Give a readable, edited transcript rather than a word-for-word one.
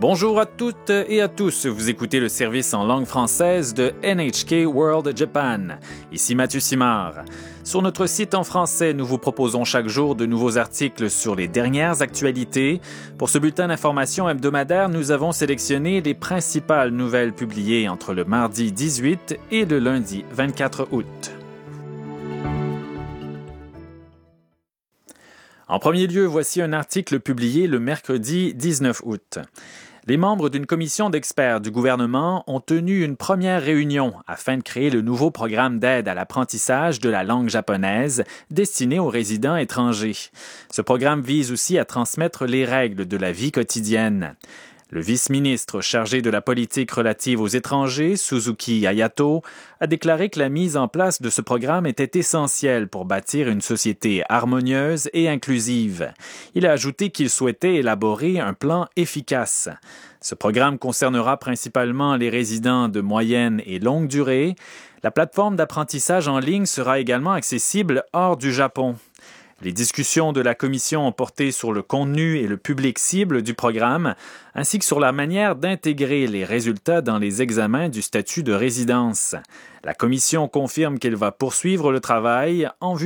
Bonjour à toutes et à tous, vous écoutez le service en langue française de NHK World Japan. Ici Mathieu Simard. Sur notre site en français, nous vous proposons chaque jour de nouveaux articles sur les dernières actualités. Pour ce bulletin d'information hebdomadaire, nous avons sélectionné les principales nouvelles publiées entre le mardi 18 et le lundi 24 août. En premier lieu, voici un article publié le mercredi 19 août. Les membres d'une commission d'experts du gouvernement ont tenu une première réunion afin de créer le nouveau programme d'aide à l'apprentissage de la langue japonaise destiné aux résidents étrangers. Ce programme vise aussi à transmettre les règles de la vie quotidienne. Le vice-ministre chargé de la politique relative aux étrangers, Suzuki Hayato, a déclaré que la mise en place de ce programme était essentielle pour bâtir une société harmonieuse et inclusive. Il a ajouté qu'il souhaitait élaborer un plan efficace. Ce programme concernera principalement les résidents de moyenne et longue durée. La plateforme d'apprentissage en ligne sera également accessible hors du Japon. Les discussions de la commission ont porté sur le contenu et le public cible du programme, ainsi que sur la manière d'intégrer les résultats dans les examens du statut de résidence. La commission confirme qu'elle va poursuivre le travail en vue